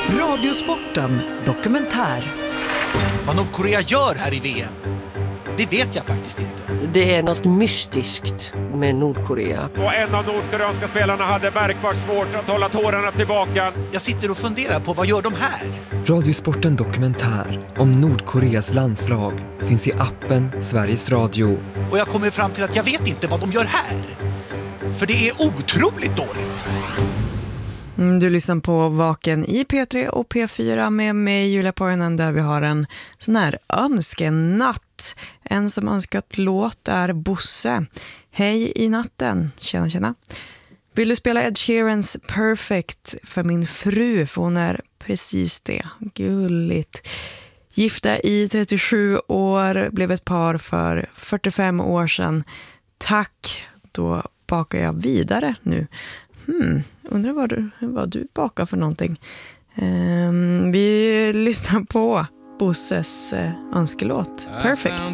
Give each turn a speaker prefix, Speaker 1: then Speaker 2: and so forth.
Speaker 1: Radiosporten dokumentär.
Speaker 2: Vad Nordkorea gör här i VM, det vet jag faktiskt inte.
Speaker 3: Det är något mystiskt med Nordkorea.
Speaker 4: Och en av nordkoreanska spelarna hade märkbart svårt att hålla tårarna tillbaka.
Speaker 2: Jag sitter och funderar på vad gör de här?
Speaker 5: Radiosporten dokumentär om Nordkoreas landslag finns i appen Sveriges Radio.
Speaker 2: Och jag kommer fram till att jag vet inte vad de gör här. För det är otroligt dåligt.
Speaker 6: Du lyssnar på Vaken i P3 och P4 med mig, Julia Poinen, där vi har en sån här önskenatt. En som önskat låt är Bosse. Hej i natten. Tjena, tjena. Vill du spela Ed Sheerans Perfect för min fru? För hon är precis det. Gulligt. Gifta i 37 år, blev ett par för 45 år sedan. Tack, då bakar jag vidare nu. Undrar vad du bakar för någonting. Vi lyssnar på Bosses önskelåt Perfect.